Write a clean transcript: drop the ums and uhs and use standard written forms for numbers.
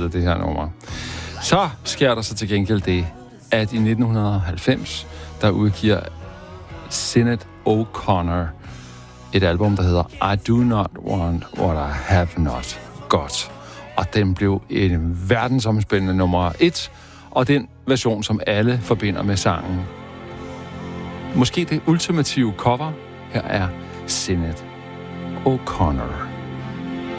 spillet det her nummer. Så sker der så til gengæld det, at i 1990, der udgiver Sinéad O'Connor et album, der hedder I Do Not Want What I Have Not Got. Og den blev en verdensomspændende nummer 1, og den version, som alle forbinder med sangen. Måske det ultimative cover. Her er Sinéad O'Connor.